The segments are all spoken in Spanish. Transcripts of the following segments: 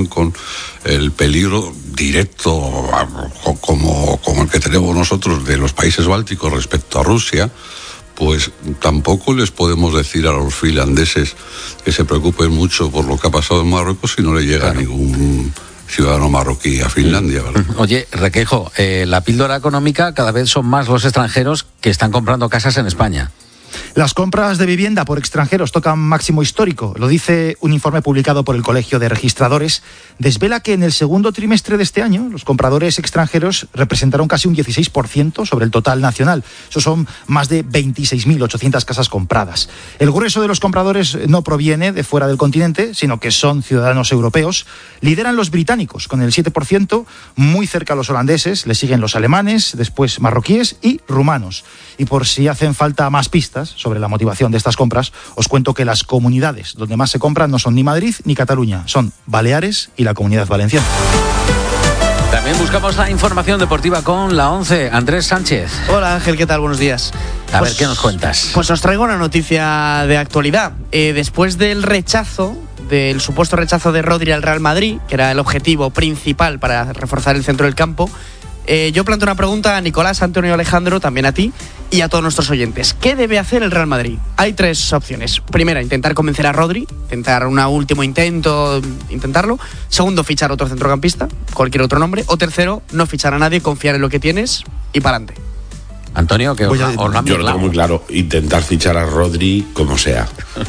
relación con el peligro directo como el que tenemos nosotros de los países bálticos respecto a Rusia, pues tampoco les podemos decir a los finlandeses que se preocupen mucho por lo que ha pasado en Marruecos si no le llega ningún ciudadano marroquí a Finlandia, ¿verdad? Oye, Requeijo, la píldora económica, cada vez son más los extranjeros que están comprando casas en España. Las compras de vivienda por extranjeros tocan máximo histórico. Lo dice un informe publicado por el Colegio de Registradores. Desvela que en el segundo trimestre de este año los compradores extranjeros representaron casi un 16% sobre el total nacional. Eso son más de 26.800 casas compradas. El grueso de los compradores no proviene de fuera del continente, sino que son ciudadanos europeos. Lideran los británicos con el 7%, muy cerca a los holandeses, le siguen los alemanes, después marroquíes y rumanos. Y por si hacen falta más pistas sobre la motivación de estas compras, os cuento que las comunidades donde más se compran no son ni Madrid ni Cataluña, son Baleares y la Comunidad Valenciana. También buscamos la información deportiva con la 11, Andrés Sánchez. Hola Ángel, ¿qué tal? Buenos días. A ver, ¿qué nos cuentas? Pues os traigo una noticia de actualidad. Después del supuesto rechazo de Rodri al Real Madrid, que era el objetivo principal para reforzar el centro del campo, yo planteo una pregunta a Nicolás, Antonio y Alejandro, también a ti y a todos nuestros oyentes. ¿Qué debe hacer el Real Madrid? Hay tres opciones. Primera, intentar convencer a Rodri, intentar un último intento, intentarlo. Segundo, fichar otro centrocampista, cualquier otro nombre. O tercero, no fichar a nadie, confiar en lo que tienes y para adelante. Antonio, que yo lo tengo muy claro, intentar fichar a Rodri como sea.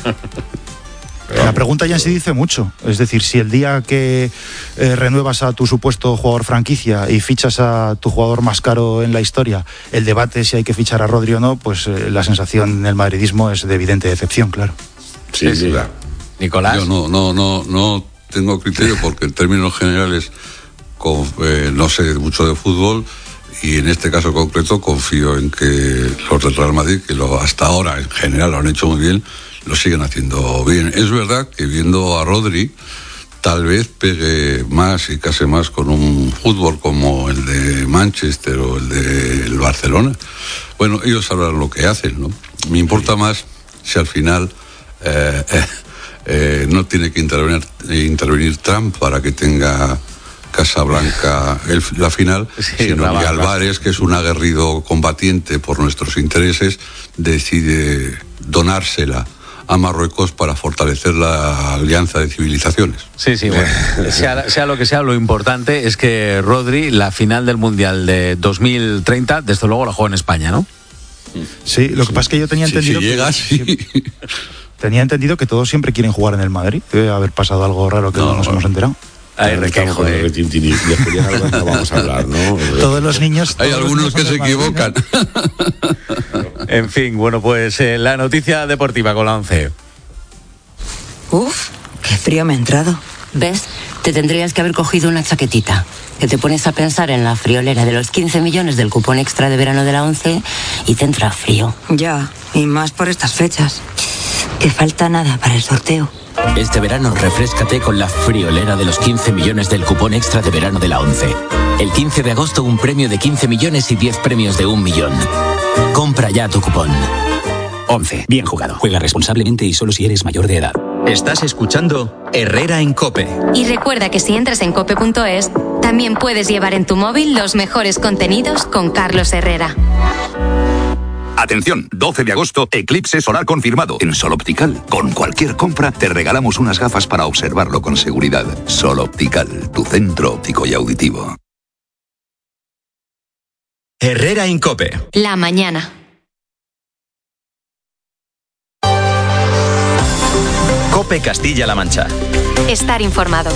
La pregunta ya en sí dice mucho. Es decir, si el día que renuevas a tu supuesto jugador franquicia y fichas a tu jugador más caro en la historia, el debate si hay que fichar a Rodri o no, pues la sensación en el madridismo es de evidente decepción, claro. Sí, sí. Nicolás. Yo no tengo criterio porque en términos generales no sé mucho de fútbol y en este caso concreto confío en que los del Real Madrid, que hasta ahora en general lo han hecho muy bien, lo siguen haciendo bien. Es verdad que viendo a Rodri tal vez pegue más y case más con un fútbol como el de Manchester o el del Barcelona. Bueno, ellos sabrán lo que hacen, ¿no? Me importa más si al final no tiene que intervenir Trump para que tenga Casablanca la final, sí, sino que Álvarez, que es un aguerrido combatiente por nuestros intereses, decide donársela a Marruecos para fortalecer la alianza de civilizaciones. Sí, bueno, sea lo que sea, lo importante es que Rodri, la final del Mundial de 2030, desde luego la juega en España, ¿no? Sí, lo que pasa es que yo tenía entendido... Si llega, sí. Tenía entendido que todos siempre quieren jugar en el Madrid. Debe haber pasado algo raro que no nos hemos enterado. Ay, Requeijo, de Julián Álvarez no vamos a hablar, ¿no? Todos los niños... Hay algunos que se equivocan. En fin, bueno, pues la noticia deportiva con la 11. Uf, qué frío me ha entrado. ¿Ves? Te tendrías que haber cogido una chaquetita. Que te pones a pensar en la friolera de los 15 millones del cupón extra de verano de la 11 y te entra frío. Ya, y más por estas fechas. Que falta nada para el sorteo. Este verano refréscate con la friolera de los 15 millones del cupón extra de verano de la 11. El 15 de agosto un premio de 15 millones y 10 premios de 1 millón. Compra ya tu cupón. 11. Bien jugado. Juega responsablemente y solo si eres mayor de edad. Estás escuchando Herrera en COPE. Y recuerda que si entras en cope.es, también puedes llevar en tu móvil los mejores contenidos con Carlos Herrera. Atención, 12 de agosto, eclipse solar confirmado en Sol Optical. Con cualquier compra te regalamos unas gafas para observarlo con seguridad. Sol Optical, tu centro óptico y auditivo. Herrera en COPE. La mañana. COPE Castilla-La Mancha. Estar informado.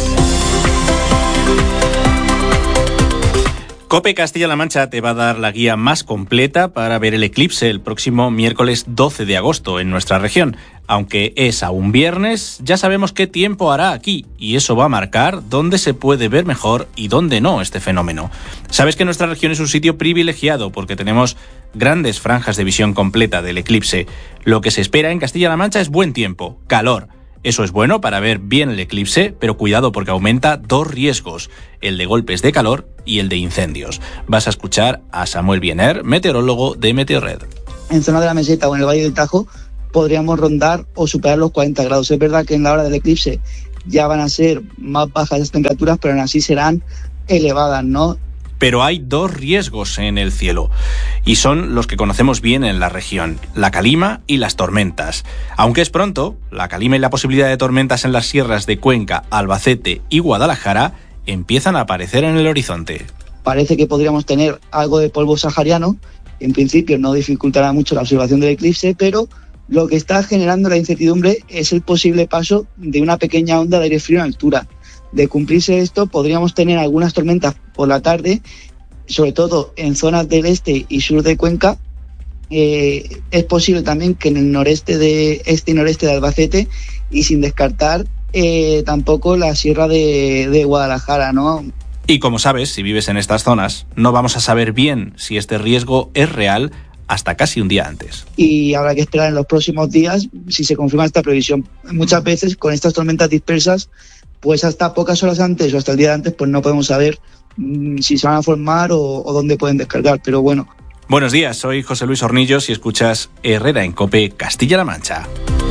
COPE Castilla-La Mancha te va a dar la guía más completa para ver el eclipse el próximo miércoles 12 de agosto en nuestra región. Aunque es aún viernes, ya sabemos qué tiempo hará aquí y eso va a marcar dónde se puede ver mejor y dónde no este fenómeno. Sabes que nuestra región es un sitio privilegiado porque tenemos grandes franjas de visión completa del eclipse. Lo que se espera en Castilla-La Mancha es buen tiempo, calor. Eso es bueno para ver bien el eclipse, pero cuidado porque aumenta dos riesgos, el de golpes de calor y el de incendios. Vas a escuchar a Samuel Biener, meteorólogo de Meteorred. En zona de la Meseta o en el Valle del Tajo podríamos rondar o superar los 40 grados. Es verdad que en la hora del eclipse ya van a ser más bajas las temperaturas, pero aún así serán elevadas, ¿no? Pero hay dos riesgos en el cielo, y son los que conocemos bien en la región, la calima y las tormentas. Aunque es pronto, la calima y la posibilidad de tormentas en las sierras de Cuenca, Albacete y Guadalajara empiezan a aparecer en el horizonte. Parece que podríamos tener algo de polvo sahariano. En principio no dificultará mucho la observación del eclipse, pero lo que está generando la incertidumbre es el posible paso de una pequeña onda de aire frío en altura. De cumplirse esto, podríamos tener algunas tormentas por la tarde, sobre todo en zonas del este y sur de Cuenca. Es posible también que en el este y noreste de Albacete, y sin descartar tampoco la sierra de Guadalajara, ¿no? Y como sabes, si vives en estas zonas, no vamos a saber bien si este riesgo es real hasta casi un día antes. Y habrá que esperar en los próximos días si se confirma esta previsión. Muchas veces con estas tormentas dispersas, pues hasta pocas horas antes o hasta el día de antes, pues no podemos saber si se van a formar o dónde pueden descargar, pero bueno. Buenos días, soy José Luis Hornillos y escuchas Herrera en COPE Castilla-La Mancha.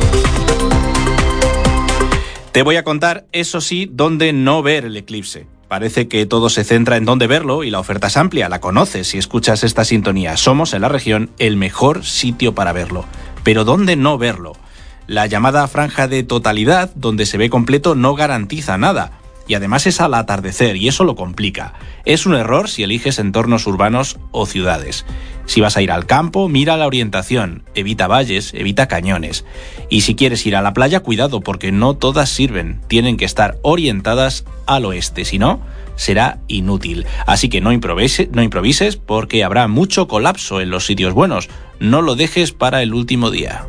Te voy a contar, eso sí, dónde no ver el eclipse. Parece que todo se centra en dónde verlo y la oferta es amplia, la conoces si escuchas esta sintonía. Somos en la región el mejor sitio para verlo. Pero ¿dónde no verlo? La llamada franja de totalidad, donde se ve completo, no garantiza nada. Y además es al atardecer, y eso lo complica. Es un error si eliges entornos urbanos o ciudades. Si vas a ir al campo, mira la orientación, evita valles, evita cañones. Y si quieres ir a la playa, cuidado, porque no todas sirven. Tienen que estar orientadas al oeste, si no, será inútil. Así que no improvises porque habrá mucho colapso en los sitios buenos. No lo dejes para el último día.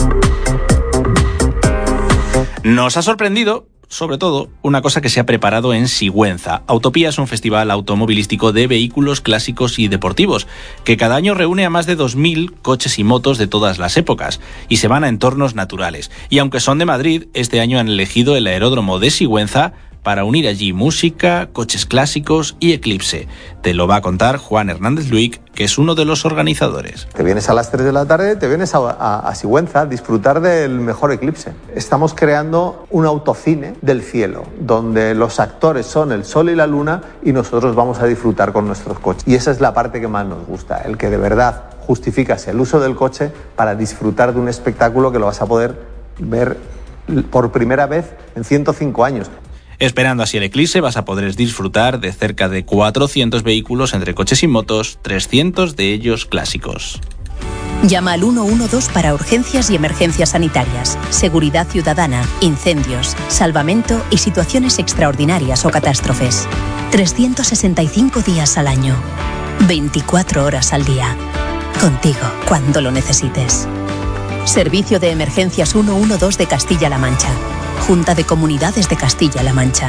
Nos ha sorprendido, sobre todo, una cosa que se ha preparado en Sigüenza. Autopía es un festival automovilístico de vehículos clásicos y deportivos, que cada año reúne a más de 2.000 coches y motos de todas las épocas, y se van a entornos naturales. Y aunque son de Madrid, este año han elegido el aeródromo de Sigüenza para unir allí música, coches clásicos y eclipse. Te lo va a contar Juan Hernández Luic, que es uno de los organizadores. Te vienes a las 3 de la tarde, te vienes a Sigüenza a disfrutar del mejor eclipse. Estamos creando un autocine del cielo, donde los actores son el sol y la luna y nosotros vamos a disfrutar con nuestros coches. Y esa es la parte que más nos gusta, el que de verdad justificas el uso del coche para disfrutar de un espectáculo que lo vas a poder ver por primera vez en 105 años. Esperando así el eclipse vas a poder disfrutar de cerca de 400 vehículos entre coches y motos, 300 de ellos clásicos. Llama al 112 para urgencias y emergencias sanitarias, seguridad ciudadana, incendios, salvamento y situaciones extraordinarias o catástrofes. 365 días al año, 24 horas al día. Contigo cuando lo necesites. Servicio de Emergencias 112 de Castilla-La Mancha. Junta de Comunidades de Castilla-La Mancha.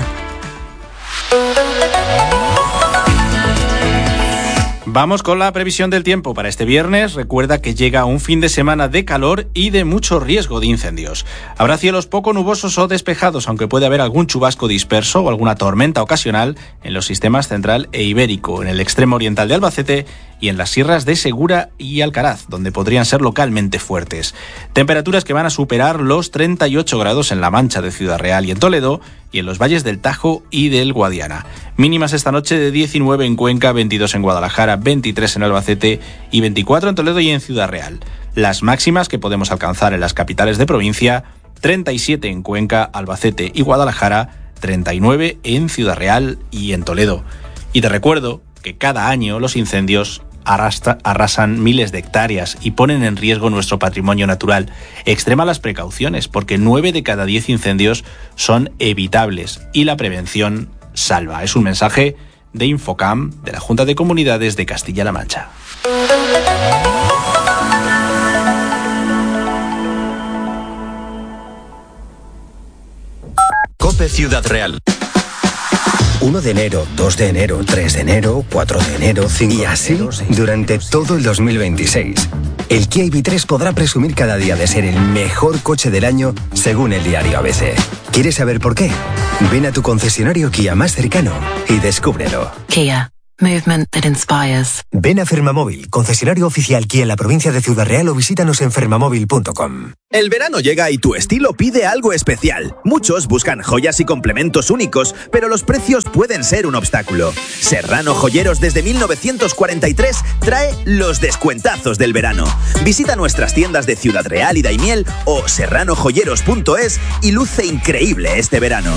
Vamos con la previsión del tiempo para este viernes. Recuerda que llega un fin de semana de calor y de mucho riesgo de incendios. Habrá cielos poco nubosos o despejados, aunque puede haber algún chubasco disperso o alguna tormenta ocasional en los sistemas central e ibérico, en el extremo oriental de Albacete y en las sierras de Segura y Alcaraz, donde podrían ser localmente fuertes. Temperaturas que van a superar los 38 grados en La Mancha de Ciudad Real y en Toledo, y en los valles del Tajo y del Guadiana. Mínimas esta noche de 19 en Cuenca, 22 en Guadalajara, 23 en Albacete y 24 en Toledo y en Ciudad Real. Las máximas que podemos alcanzar en las capitales de provincia: 37 en Cuenca, Albacete y Guadalajara, 39 en Ciudad Real y en Toledo. Y te recuerdo que cada año los incendios arrasan miles de hectáreas y ponen en riesgo nuestro patrimonio natural. Extrema las precauciones, porque 9 de cada 10 incendios son evitables y la prevención salva. Es un mensaje de Infocam, de la Junta de Comunidades de Castilla-La Mancha. COPE Ciudad Real. 1 de enero, 2 de enero, 3 de enero, 4 de enero, 5 y así durante todo el 2026. El Kia EV3 podrá presumir cada día de ser el mejor coche del año según el diario ABC. ¿Quieres saber por qué? Ven a tu concesionario Kia más cercano y descúbrelo. Kia. Movement that inspires. Ven a Fermamóvil, concesionario oficial Kia en la provincia de Ciudad Real, o visítanos en fermamóvil.com. El verano llega y tu estilo pide algo especial. Muchos buscan joyas y complementos únicos, pero los precios pueden ser un obstáculo. Serrano Joyeros desde 1943 trae los descuentazos del verano. Visita nuestras tiendas de Ciudad Real y Daimiel o serranojoyeros.es y luce increíble este verano.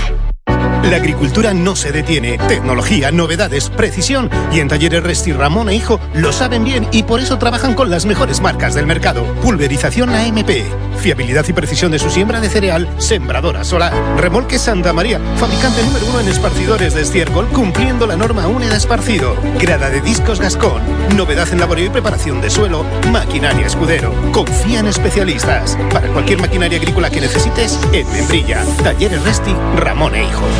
La agricultura no se detiene. Tecnología, novedades, precisión. Y en Talleres Resti, Ramón e Hijo lo saben bien y por eso trabajan con las mejores marcas del mercado. Pulverización AMP. Fiabilidad y precisión de su siembra de cereal. Sembradora solar. Remolque Santa María. Fabricante número 1 en esparcidores de estiércol, cumpliendo la norma UNE de esparcido. Grada de discos Gascón. Novedad en laboreo y preparación de suelo. Maquinaria Escudero. Confía en especialistas. Para cualquier maquinaria agrícola que necesites, en Membrilla. Talleres Resti, Ramón e Hijo.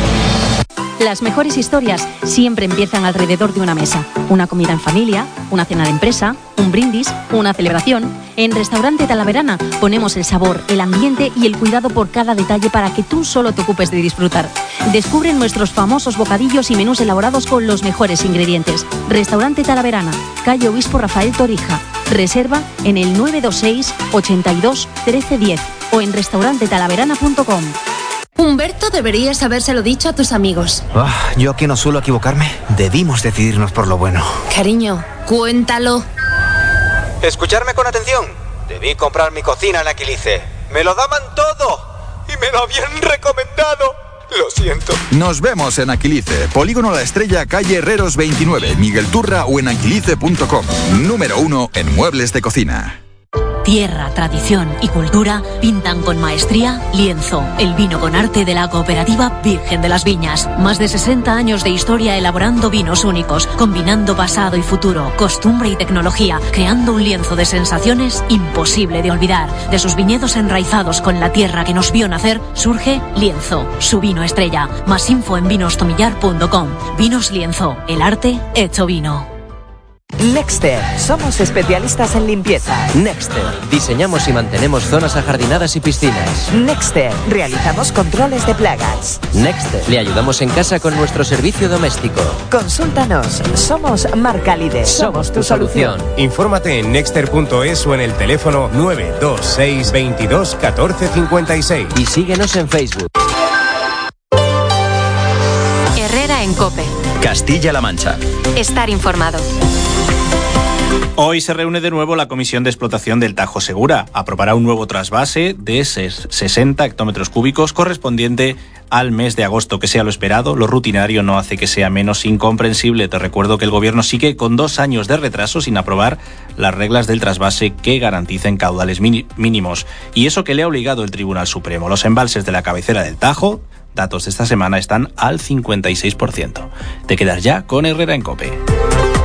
Las mejores historias siempre empiezan alrededor de una mesa. Una comida en familia, una cena de empresa, un brindis, una celebración. En Restaurante Talaverana ponemos el sabor, el ambiente y el cuidado por cada detalle para que tú solo te ocupes de disfrutar. Descubre nuestros famosos bocadillos y menús elaborados con los mejores ingredientes. Restaurante Talaverana, calle Obispo Rafael Torija. Reserva en el 926 82 1310 o en restaurantetalaverana.com. Humberto, deberías habérselo dicho a tus amigos. Yo que no suelo equivocarme, debimos decidirnos por lo bueno. Cariño, cuéntalo. Escucharme con atención. Debí comprar mi cocina en Aquilice. Me lo daban todo y me lo habían recomendado. Lo siento. Nos vemos en Aquilice, Polígono La Estrella, calle Herreros 29, Miguel Turra o en aquilice.com. Número 1 en muebles de cocina. Tierra, tradición y cultura pintan con maestría Lienzo, el vino con arte de la cooperativa Virgen de las Viñas. Más de 60 años de historia elaborando vinos únicos, combinando pasado y futuro, costumbre y tecnología, creando un lienzo de sensaciones imposible de olvidar. De sus viñedos enraizados con la tierra que nos vio nacer, surge Lienzo, su vino estrella. Más info en vinostomillar.com. Vinos Lienzo, el arte hecho vino. Nexter, somos especialistas en limpieza. Nexter, diseñamos y mantenemos zonas ajardinadas y piscinas. Nexter, realizamos controles de plagas. Nexter, le ayudamos en casa con nuestro servicio doméstico. Consúltanos, somos marca líder. Somos tu solución. Infórmate en nexter.es o en el teléfono 926 22 14 56. Y síguenos en Facebook. Herrera en COPE. Castilla-La Mancha. Estar informado. Hoy se reúne de nuevo la Comisión de Explotación del Tajo Segura. Aprobará un nuevo trasvase de 60 hectómetros cúbicos correspondiente al mes de agosto. Que sea lo esperado, lo rutinario no hace que sea menos incomprensible. Te recuerdo que el Gobierno sigue con 2 años de retraso sin aprobar las reglas del trasvase que garanticen caudales mínimos. Y eso que le ha obligado el Tribunal Supremo. Los embalses de la cabecera del Tajo, datos de esta semana, están al 56%. Te quedas ya con Herrera en COPE.